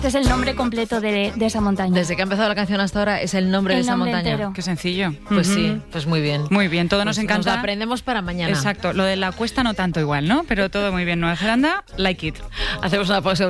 Este es el nombre completo de esa montaña. Desde que ha empezado la canción hasta ahora es el nombre de esa montaña. Entero. Qué sencillo. Pues sí, pues muy bien. Muy bien, todo nos Pues encanta. Nos lo aprendemos para mañana. Exacto, lo de la cuesta no tanto igual, ¿no? Pero todo muy bien. Nueva Zelanda, like it. Hacemos una pausa.